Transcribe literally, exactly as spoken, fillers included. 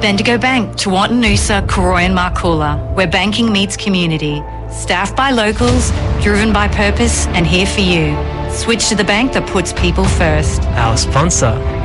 Bendigo Bank, Tewantin Noosa, Koroy and Markoola, where banking meets community. Staffed by locals, driven by purpose and here for you. Switch to the bank that puts people first. Our sponsor,